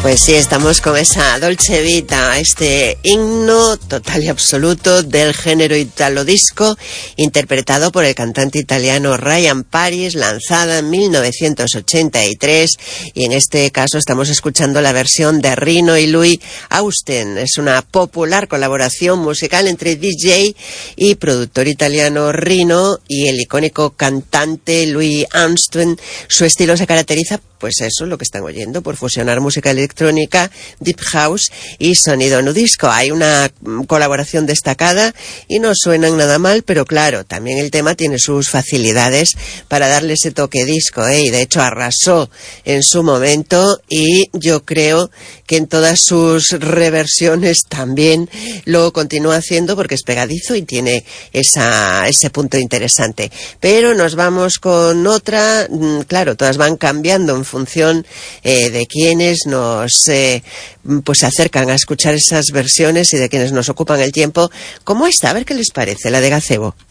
Pues sí, estamos con esa Dolce Vita, este himno total y absoluto del género italo disco, interpretado por el cantante italiano Ryan Paris, lanzada en 1983, y en este caso estamos escuchando la versión de Rino y Louis Austen. Es una popular colaboración musical entre DJ y productor italiano Rino y el icónico cantante Louis Austen. Su estilo se caracteriza, pues eso, lo que están oyendo, por fusionar música electrónica, deep house y sonido nudisco. Hay una colaboración destacada y no suenan nada mal, pero claro, también el tema tiene sus facilidades para darle ese toque disco, y de hecho arrasó en su momento, y yo creo que en todas sus reversiones también lo continúa haciendo porque es pegadizo y tiene ese punto interesante. Pero nos vamos con otra, claro, todas van cambiando en función de quienes nos pues se acercan a escuchar esas versiones y de quienes nos ocupan el tiempo, como esta, a ver qué les parece, la de Gazebo.